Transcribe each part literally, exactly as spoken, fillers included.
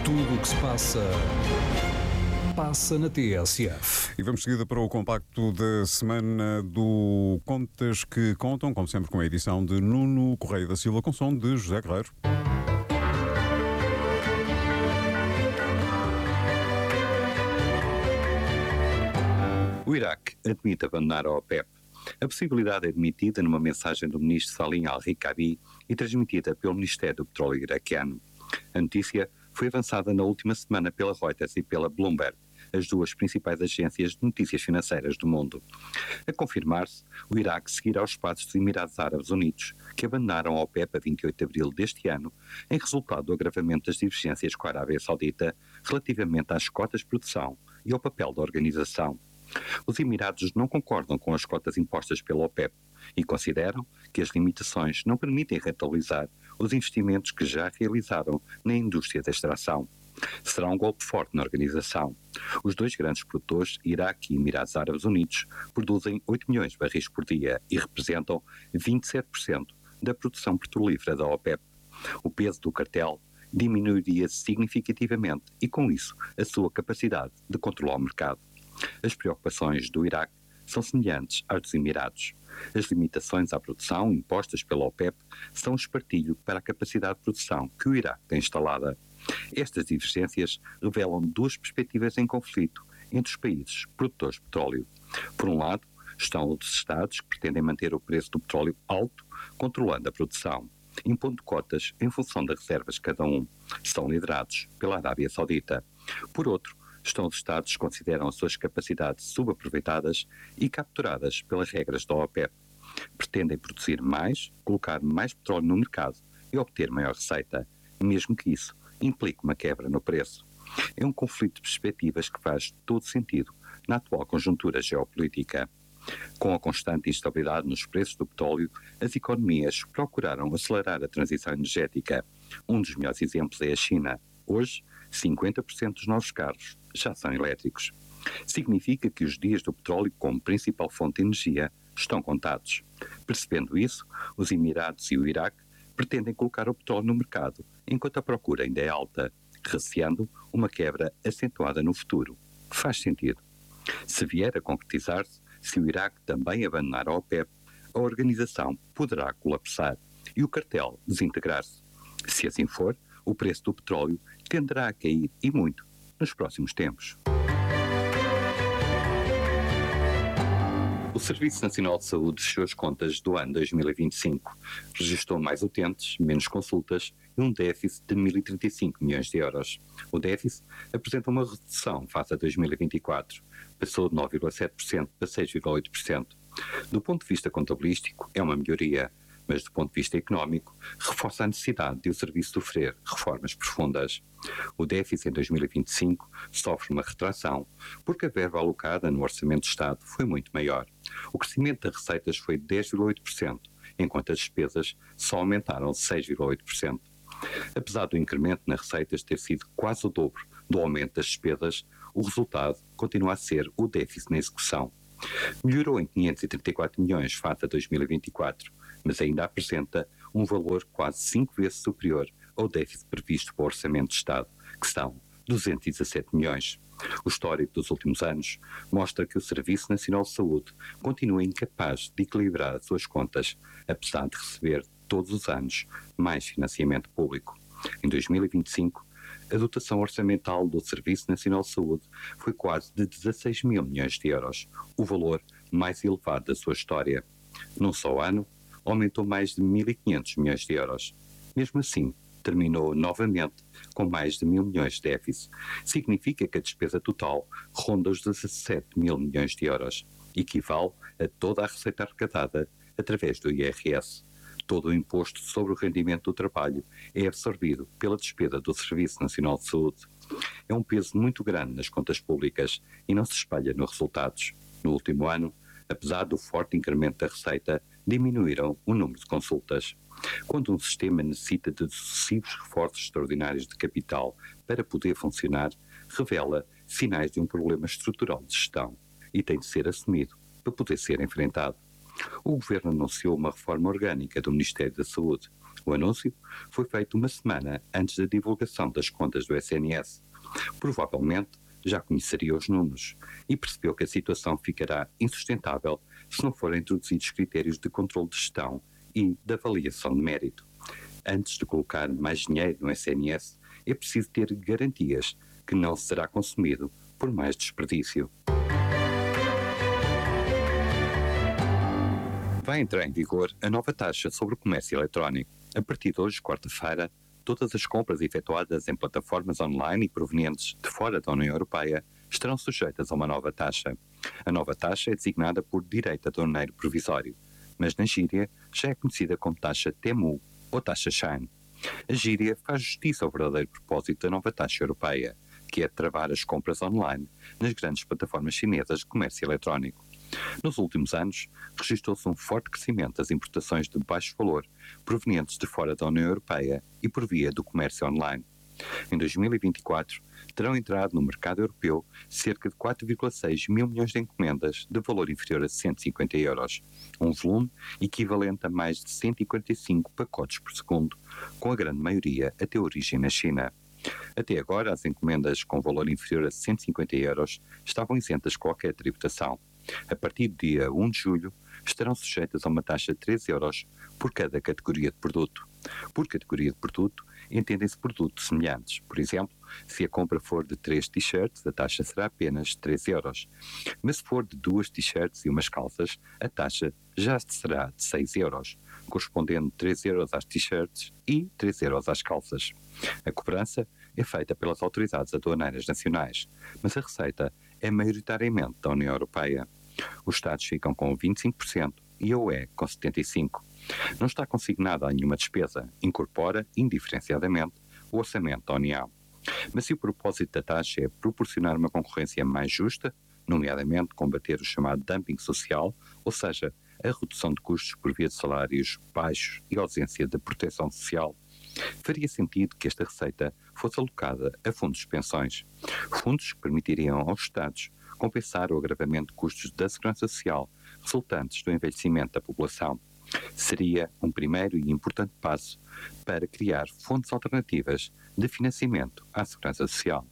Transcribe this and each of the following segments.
Tudo o que se passa, passa na T S F. E vamos seguida para o compacto da semana do Contas que Contam, como sempre com a edição de Nuno Correia da Silva, com som de José Guerreiro. O Iraque admite abandonar a OPEP. A possibilidade é admitida numa mensagem do ministro Salim al-Rikabi e transmitida pelo Ministério do Petróleo iraquiano. A notícia foi avançada na última semana pela Reuters e pela Bloomberg, as duas principais agências de notícias financeiras do mundo. A confirmar-se, o Iraque seguirá os passos dos Emirados Árabes Unidos, que abandonaram a OPEP a vinte e oito de abril deste ano, em resultado do agravamento das divergências com a Arábia Saudita relativamente às cotas de produção e ao papel da organização. Os Emirados não concordam com as cotas impostas pela OPEP e consideram que as limitações não permitem rentabilizar os investimentos que já realizaram na indústria da extração. Será um golpe forte na organização. Os dois grandes produtores, Iraque e Emirados Árabes Unidos, produzem oito milhões de barris por dia e representam vinte e sete por cento da produção petrolífera da OPEP. O peso do cartel diminuiria significativamente e, com isso, a sua capacidade de controlar o mercado. As preocupações do Iraque são semelhantes às dos Emirados. As limitações à produção impostas pela OPEP são um espartilho para a capacidade de produção que o Iraque tem instalada. Estas divergências revelam duas perspectivas em conflito entre os países produtores de petróleo. Por um lado, estão os Estados que pretendem manter o preço do petróleo alto, controlando a produção, impondo cotas em função das reservas de cada um. São liderados pela Arábia Saudita. Por outro, estão os Estados que consideram as suas capacidades subaproveitadas e capturadas pelas regras da OPEP. Pretendem produzir mais, colocar mais petróleo no mercado e obter maior receita, mesmo que isso implique uma quebra no preço. É um conflito de perspectivas que faz todo sentido na atual conjuntura geopolítica. Com a constante instabilidade nos preços do petróleo, as economias procuraram acelerar a transição energética. Um dos melhores exemplos é a China. Hoje, cinquenta por cento dos novos carros já são elétricos. Significa que os dias do petróleo como principal fonte de energia estão contados. Percebendo isso, os Emirados e o Iraque pretendem colocar o petróleo no mercado enquanto a procura ainda é alta, receando uma quebra acentuada no futuro. Faz sentido. Se vier a concretizar-se, se o Iraque também abandonar a OPEP, a organização poderá colapsar e o cartel desintegrar-se. Se assim for, o preço do petróleo tenderá a cair, e muito, nos próximos tempos. O Serviço Nacional de Saúde fechou as contas do ano dois mil e vinte e cinco. Registrou mais utentes, menos consultas e um déficit de mil e trinta e cinco milhões de euros. O déficit apresenta uma redução face a dois mil e vinte e quatro. Passou de nove vírgula sete por cento para seis vírgula oito por cento. Do ponto de vista contabilístico, é uma melhoria, mas do ponto de vista económico, reforça a necessidade de o serviço sofrer reformas profundas. O déficit em dois mil e vinte e cinco sofre uma retração, porque a verba alocada no Orçamento de Estado foi muito maior. O crescimento das receitas foi de dez vírgula oito por cento, enquanto as despesas só aumentaram seis vírgula oito por cento. Apesar do incremento nas receitas ter sido quase o dobro do aumento das despesas, o resultado continua a ser o déficit na execução. Melhorou em quinhentos e trinta e quatro milhões face a dois mil e vinte e quatro, mas ainda apresenta um valor quase cinco vezes superior ao déficit previsto para o Orçamento de Estado, que são duzentos e dezassete milhões. O histórico dos últimos anos mostra que o Serviço Nacional de Saúde continua incapaz de equilibrar as suas contas, apesar de receber todos os anos mais financiamento público. Em dois mil e vinte e cinco, a dotação orçamental do Serviço Nacional de Saúde foi quase de dezasseis mil milhões de euros, o valor mais elevado da sua história. Num só ano, aumentou mais de mil e quinhentos milhões de euros. Mesmo assim, terminou novamente com mais de mil milhões de déficit. Significa que a despesa total ronda os dezassete mil milhões de euros, equivale a toda a receita arrecadada através do I R S. Todo o imposto sobre o rendimento do trabalho é absorvido pela despesa do Serviço Nacional de Saúde. É um peso muito grande nas contas públicas e não se espalha nos resultados. No último ano, apesar do forte incremento da receita, diminuíram o número de consultas. Quando um sistema necessita de sucessivos reforços extraordinários de capital para poder funcionar, revela sinais de um problema estrutural de gestão e tem de ser assumido para poder ser enfrentado. O Governo anunciou uma reforma orgânica do Ministério da Saúde. O anúncio foi feito uma semana antes da divulgação das contas do S N S. Provavelmente já conheceria os números e percebeu que a situação ficará insustentável se não forem introduzidos critérios de controle de gestão e de avaliação de mérito. Antes de colocar mais dinheiro no S N S, é preciso ter garantias que não será consumido por mais desperdício. Vai entrar em vigor a nova taxa sobre o comércio eletrónico. A partir de hoje, quarta-feira, todas as compras efetuadas em plataformas online e provenientes de fora da União Europeia estarão sujeitas a uma nova taxa. A nova taxa é designada por direito aduaneiro provisório, mas na gíria já é conhecida como taxa Temu ou taxa Shine. A gíria faz justiça ao verdadeiro propósito da nova taxa europeia, que é travar as compras online nas grandes plataformas chinesas de comércio eletrónico. Nos últimos anos, registrou-se um forte crescimento das importações de baixo valor provenientes de fora da União Europeia e por via do comércio online. Em dois mil e vinte e quatro, terão entrado no mercado europeu cerca de quatro vírgula seis mil milhões de encomendas de valor inferior a cento e cinquenta euros, um volume equivalente a mais de cento e quarenta e cinco pacotes por segundo, com a grande maioria a ter origem na China. Até agora, as encomendas com valor inferior a cento e cinquenta euros estavam isentas de qualquer tributação. A partir do dia primeiro de julho, estarão sujeitas a uma taxa de treze euros por cada categoria de produto. Por categoria de produto, entendem-se produtos semelhantes. Por exemplo, se a compra for de três t-shirts, a taxa será apenas treze euros. Mas se for de duas t-shirts e umas calças, a taxa já será de seis euros, correspondendo treze euros às t-shirts e treze euros às calças. A cobrança é feita pelas autoridades aduaneiras nacionais, mas a receita é maioritariamente da União Europeia. Os Estados ficam com vinte e cinco por cento e a U E com setenta e cinco por cento. Não está consignada a nenhuma despesa, incorpora, indiferenciadamente, o orçamento da União. Mas se o propósito da taxa é proporcionar uma concorrência mais justa, nomeadamente combater o chamado dumping social, ou seja, a redução de custos por via de salários baixos e ausência de proteção social, faria sentido que esta receita fosse alocada a fundos de pensões, fundos que permitiriam aos Estados compensar o agravamento de custos da segurança social resultantes do envelhecimento da população. Seria um primeiro e importante passo para criar fontes alternativas de financiamento à segurança social.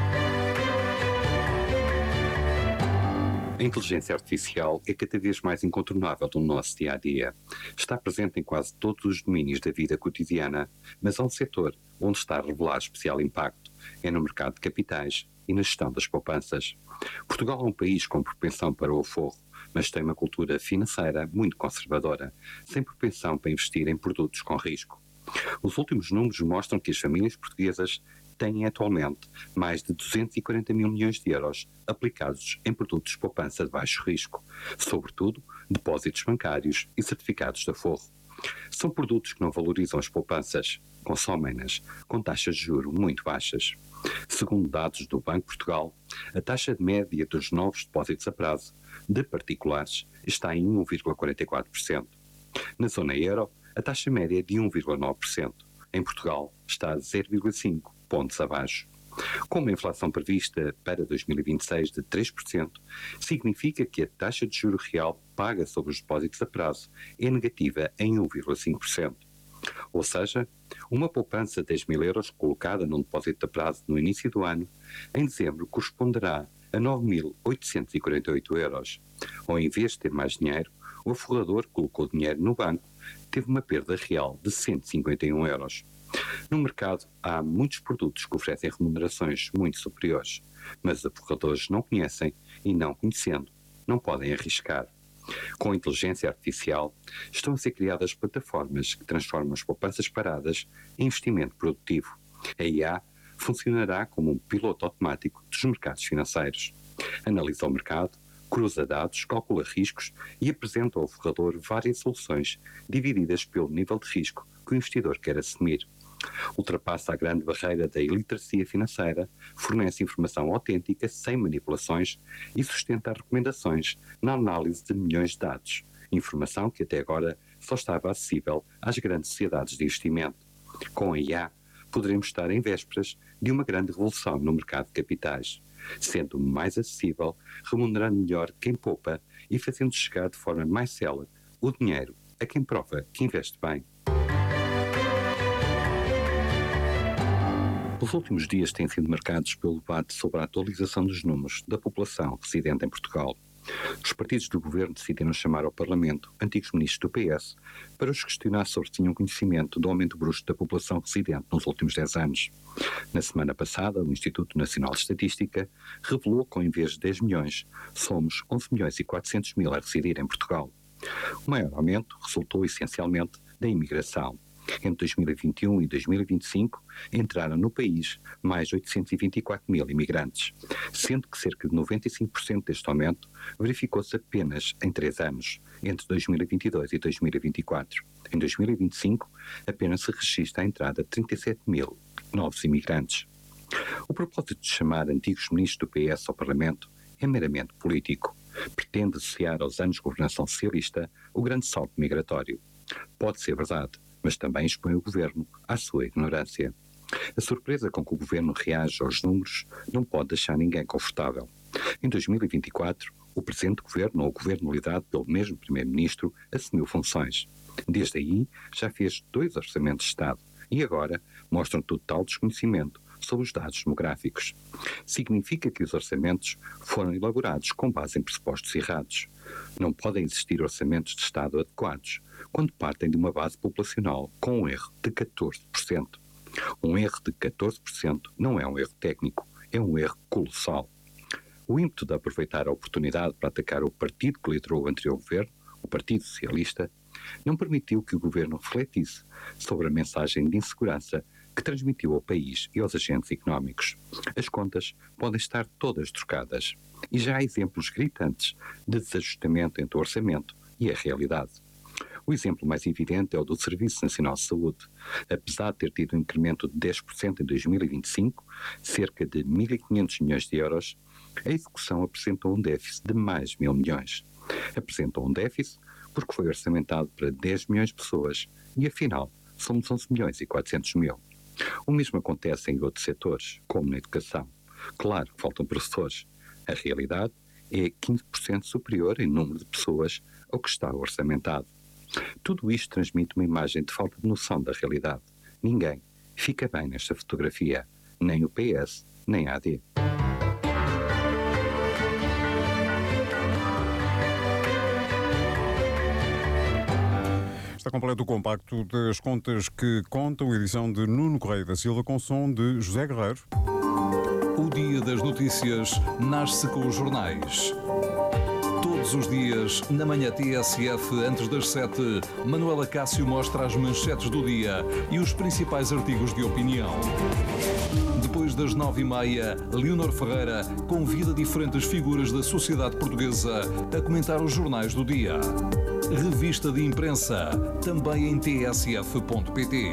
A inteligência artificial é cada vez mais incontornável no nosso dia-a-dia. Está presente em quase todos os domínios da vida cotidiana, mas há um setor onde está a revelar especial impacto. É no mercado de capitais e na gestão das poupanças. Portugal é um país com propensão para o aforro, mas tem uma cultura financeira muito conservadora, sem propensão para investir em produtos com risco. Os últimos números mostram que as famílias portuguesas têm atualmente mais de duzentos e quarenta mil milhões de euros aplicados em produtos de poupança de baixo risco, sobretudo depósitos bancários e certificados de aforro. São produtos que não valorizam as poupanças, consomem-nas com taxas de juros muito baixas. Segundo dados do Banco de Portugal, a taxa de média dos novos depósitos a prazo de particulares está em um vírgula quarenta e quatro por cento. Na zona euro, a taxa média é de um vírgula nove por cento. Em Portugal, está a zero vírgula cinco pontos abaixo. Com uma inflação prevista para dois mil e vinte e seis de três por cento, significa que a taxa de juro real paga sobre os depósitos a prazo é negativa em um vírgula cinco por cento. Ou seja, uma poupança de dez mil euros colocada num depósito a prazo no início do ano, em dezembro corresponderá a nove mil oitocentos e quarenta e oito euros. Ou em vez de ter mais dinheiro, o aforrador colocou dinheiro no banco, teve uma perda real de cento e cinquenta e um euros. No mercado há muitos produtos que oferecem remunerações muito superiores, mas os aforradores não conhecem e, não conhecendo, não podem arriscar. Com a inteligência artificial, estão a ser criadas plataformas que transformam as poupanças paradas em investimento produtivo. A I A funcionará como um piloto automático dos mercados financeiros. Analisa o mercado, cruza dados, calcula riscos e apresenta ao aforrador várias soluções divididas pelo nível de risco que o investidor quer assumir. Ultrapassa a grande barreira da iliteracia financeira, fornece informação autêntica, sem manipulações e sustenta recomendações na análise de milhões de dados, informação que até agora só estava acessível às grandes sociedades de investimento. Com a I A, poderemos estar em vésperas de uma grande revolução no mercado de capitais, sendo mais acessível, remunerando melhor quem poupa e fazendo chegar de forma mais célere o dinheiro a quem prova que investe bem. Os últimos dias têm sido marcados pelo debate sobre a atualização dos números da população residente em Portugal. Os partidos do governo decidiram chamar ao Parlamento antigos ministros do P S para os questionar sobre se tinham conhecimento do aumento brusco da população residente nos últimos dez anos. Na semana passada, o Instituto Nacional de Estatística revelou que, em vez de dez milhões, somos onze milhões e quatrocentos mil a residir em Portugal. O maior aumento resultou essencialmente da imigração. Entre dois mil e vinte e um e dois mil e vinte e cinco, entraram no país mais de oitocentos e vinte e quatro mil imigrantes, sendo que cerca de noventa e cinco por cento deste aumento verificou-se apenas em três anos, entre dois mil e vinte e dois e dois mil e vinte e quatro. Em dois mil e vinte e cinco, apenas se registra a entrada de trinta e sete mil novos imigrantes. O propósito de chamar antigos ministros do P S ao Parlamento é meramente político. Pretende associar aos anos de governação socialista o grande salto migratório. Pode ser verdade, mas também expõe o governo à sua ignorância. A surpresa com que o governo reage aos números não pode deixar ninguém confortável. Em dois mil e vinte e quatro, o presente governo, ou o governo liderado pelo mesmo primeiro-ministro, assumiu funções. Desde aí, já fez dois orçamentos de Estado e agora mostram total desconhecimento sobre os dados demográficos. Significa que os orçamentos foram elaborados com base em pressupostos errados. Não podem existir orçamentos de Estado adequados quando partem de uma base populacional com um erro de catorze por cento. Um erro de catorze por cento não é um erro técnico, é um erro colossal. O ímpeto de aproveitar a oportunidade para atacar o partido que liderou o anterior governo, o Partido Socialista, não permitiu que o governo refletisse sobre a mensagem de insegurança que transmitiu ao país e aos agentes económicos. As contas podem estar todas trocadas e já há exemplos gritantes de desajustamento entre o orçamento e a realidade. O exemplo mais evidente é o do Serviço Nacional de Saúde. Apesar de ter tido um incremento de dez por cento em dois mil e vinte e cinco, cerca de mil e quinhentos milhões de euros, a execução apresentou um déficit de mais de mil milhões. Apresentou um déficit porque foi orçamentado para dez milhões de pessoas e, afinal, somos onze milhões e quatrocentos mil. O mesmo acontece em outros setores, como na educação. Claro que faltam professores. A realidade é quinze por cento superior em número de pessoas ao que está orçamentado. Tudo isto transmite uma imagem de falta de noção da realidade. Ninguém fica bem nesta fotografia, nem o P S, nem a A D. Está completo o compacto das contas que contam, edição de Nuno Correia da Silva, com som de José Guerreiro. O Dia das Notícias nasce com os jornais. Todos os dias, na manhã T S F, antes das sete, Manuela Cássio mostra as manchetes do dia e os principais artigos de opinião. Depois das nove e meia, Leonor Ferreira convida diferentes figuras da sociedade portuguesa a comentar os jornais do dia. Revista de imprensa, também em t s f ponto p t.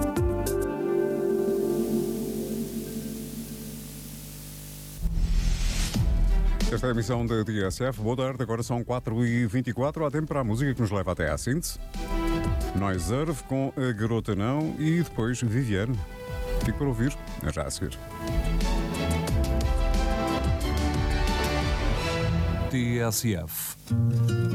Esta é a emissão da T S F. Boa tarde, agora são quatro e vinte e quatro. Há tempo para a música que nos leva até à síntese. Noiserve com A Garota Não e depois Viviane. Fico para ouvir, já a seguir. T S F.